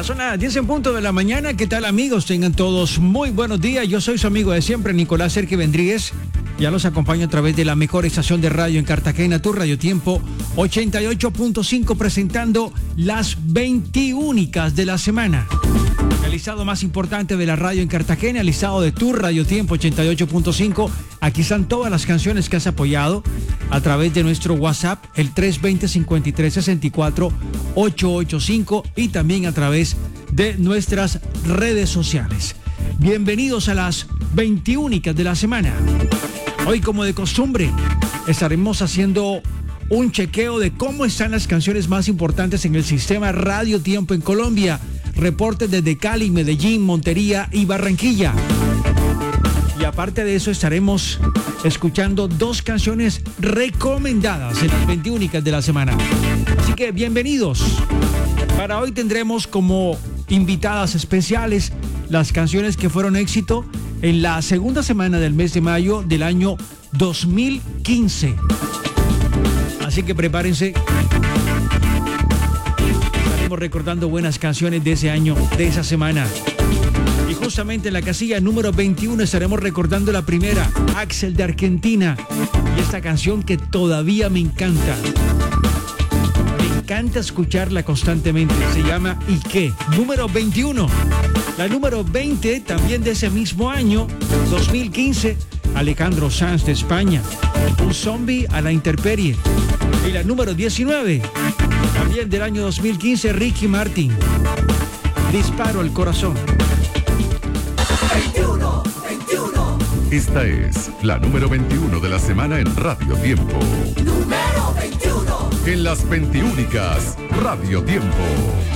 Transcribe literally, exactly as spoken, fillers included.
Ya son las diez en punto de la mañana. ¿Qué tal, amigos? Tengan todos muy buenos días. Yo soy su amigo de siempre, Nicolás Sergio Vendríguez. Ya los acompaño a través de la mejor estación de radio en Cartagena, tu Radio Tiempo ochenta y ocho punto cinco, presentando las veintiúnicas de la semana. El listado más importante de la radio en Cartagena, el listado de tu Radio Tiempo ochenta y ocho punto cinco. Aquí están todas las canciones que has apoyado a través de nuestro WhatsApp, el tres dos cero, cinco tres seis cuatro, ocho ocho cinco, y también a través de nuestras redes sociales. Bienvenidos a las veintiúnicas de la semana. Hoy, como de costumbre, estaremos haciendo un chequeo de cómo están las canciones más importantes en el sistema Radio Tiempo en Colombia. Reportes desde Cali, Medellín, Montería y Barranquilla. Y aparte de eso, estaremos escuchando dos canciones recomendadas en las veintiúnicas de la semana. Así que bienvenidos. Para hoy tendremos como invitadas especiales las canciones que fueron éxito en la segunda semana del mes de mayo del año dos mil quince. Así que prepárense. Estaremos recordando buenas canciones de ese año, de esa semana. Y justamente en la casilla número veintiuno estaremos recordando la primera, Axel de Argentina. Y esta canción que todavía me encanta. Me encanta escucharla constantemente. Se llama ¿Y qué? Número veintiuno. La número veinte, también de ese mismo año, dos mil quince, Alejandro Sanz de España, Un zombie a la intemperie. Y la número diecinueve, también del año dos mil quince, Ricky Martin, Disparo al corazón. veintiuno, veintiuno. Esta es la número veintiuno de la semana en Radio Tiempo. Número veintiuno. En las veintiúnicas, Radio Tiempo.